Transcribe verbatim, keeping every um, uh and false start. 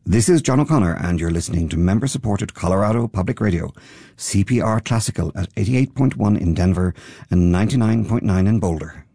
This is John O'Connor, and you're listening to member-supported Colorado Public Radio, C P R Classical at eighty-eight point one in Denver and ninety-nine point nine in Boulder.